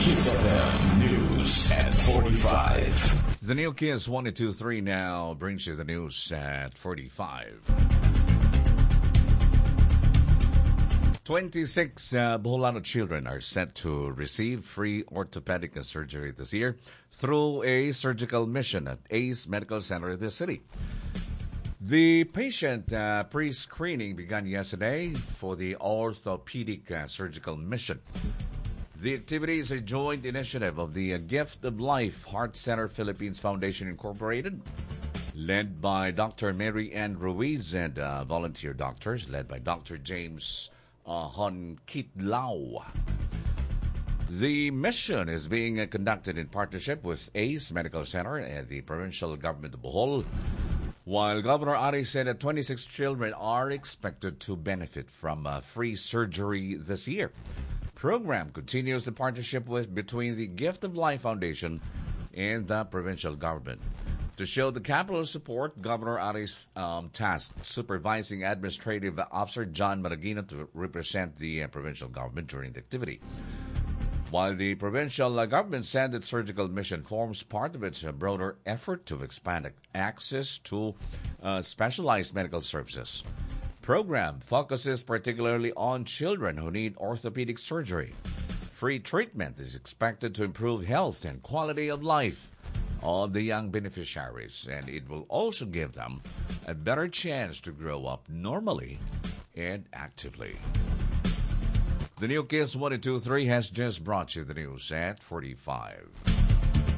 Kiss FM News at 45. The new Kiss 123 now brings you the news at 45. 26 Boholano children are set to receive free orthopedic surgery this year through a surgical mission at ACE Medical Center in the city. The patient pre-screening began yesterday for the orthopedic surgical mission. The activity is a joint initiative of the Gift of Life Heart Center Philippines Foundation Incorporated, led by Dr. Mary Ann Ruiz and volunteer doctors, led by Dr. James Honkitlao. The mission is being conducted in partnership with ACE Medical Center and the provincial government of Bohol, while Governor Ari said that 26 children are expected to benefit from free surgery this year. Program continues the partnership between the Gift of Life Foundation and the provincial government. To show the capital support, Governor Ari's tasked Supervising Administrative Officer John Maragino to represent the provincial government during the activity. While the provincial government said that surgical mission forms part of its broader effort to expand access to specialized medical services. Program focuses particularly on children who need orthopedic surgery. Free treatment is expected to improve health and quality of life of the young beneficiaries, and it will also give them a better chance to grow up normally and actively. The new Kiss 123 has just brought you the news at 45.